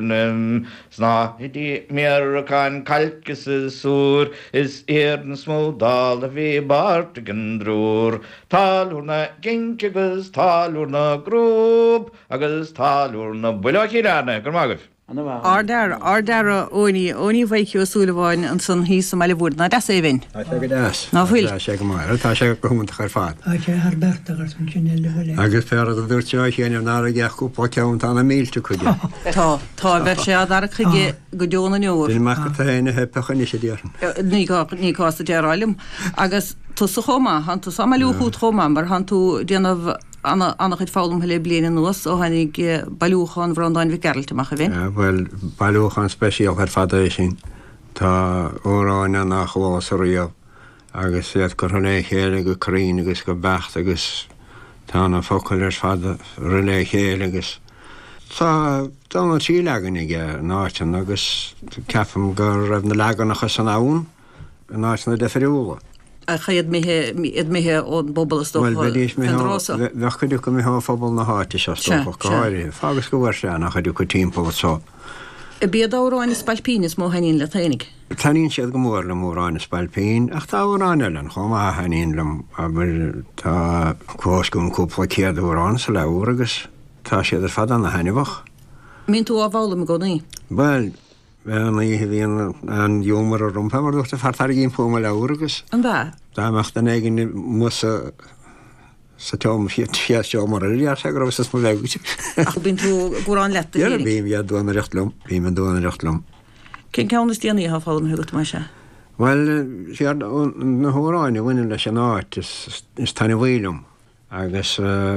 Urnem, sna die mir kan kalkes sur, is smodal vi bartigen dror, talurna ginkigus, talurna grub, agus talurna bulakirane, gurmaguf. Ardar óní bhaiciú súlaháin an san hí sa meile bhúr na das é bhain. Ná bhfuil sé go mar tá sé go chumanta chuir fad. Sé Harbertagar san sinile bhile. Agus fer a dúirte chéanamh ná a gceachú páceann anna mílte chuide. Tá bheith sé dar chuige go deonna neúr. Bhí meach go taine hepachan is sé déan. Ní cásta derálim agus tú sa chomá han tú sa meúú chomá mar han tú déanamh annach chuid fálam heile bliana nuas ó hanig bailúchan bhrandáin bhí geirlteach a bhín. Bhfuil bailúchan speisial chuir fada é sin tá óráine nach chláás a riamh agus siad gur runné chéile go crín agus go becht agus tána focail ar fada runné chéile agus tá dána tí legan ige náitin agus ceafam gur raibh na leganach san ann náitina de ferúla. A chaiad mithe ón bobbal Bhechadú go mé fphobal na háte se stoáir fágus go bhar se nach chuú go timppó só. I bíad áráin spalpínis mó haín le tainig. Taín siad go mór le mórráin spalpín ach táhráine len chomá haíonlam a tá cósún cúpla céadúrán sa leúr agus tá siad ar fad an na hainehach. Mín tú á bhálam go naí? Well, híon an dúmar a rumpa mar dúirta fartar ginn púma leúragus. An bha? Dáach den éigen musa sa tom fiú mar a se go sa mó leúte. Ach bín tú gúrán leta? Bhím iad dúna rechtlum, bhím an dúna rechtlum. Cén ceannas déanaí ha fálam thugat mai se? Well, fiad na hóráine bhaine leis an áit is tanna bhílum. Agus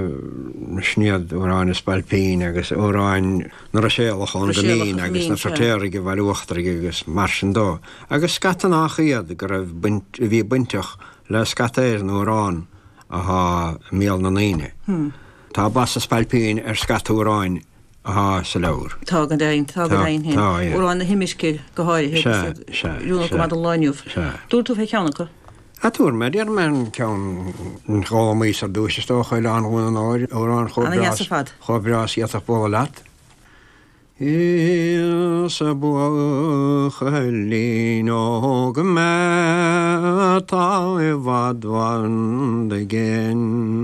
sníad óráin spalpín agus óráin nar a séalachán gonín agus na fortéirige bhilúachtarige agus mar sin dó. Agus scatan áchaíad gur bhí bunteach le scatéir nó órán a míal na naine. Tá bas a spalpín ar scatúráin a sa leabhar. Tá go dain hin. Óráin na hiimiisce go háir dúna go mad a láinniuh. Dúir tú fé ceannacha? A túr me ar men ceann gámís ar dúis tóchail anhúin an áir órán chobrás iad a bóla leat. Sa buchailín ó go me tá I bhadhain de gin.